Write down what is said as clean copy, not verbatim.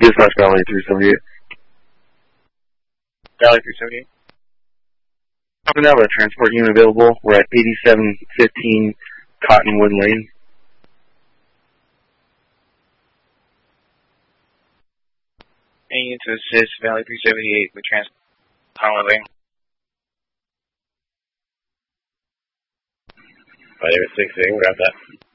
Dispatch Valley 378. Valley 378. Copy that, with a transport unit available. We're at 8715 Cottonwood Lane. Any unit to assist Valley 378 with transport Cottonwood Lane. 5868, grab that.